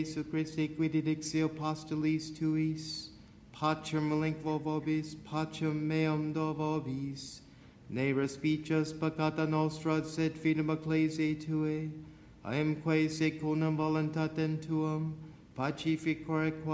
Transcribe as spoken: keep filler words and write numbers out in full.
Jesu Christi quid dixio apostolis tuis, pacem malinquo vobis, pacem meum do vobis, ne respices peccata nostra, sed fidem ecclesiae Tuae, aemque secundum voluntatem Tuum, pacificore qua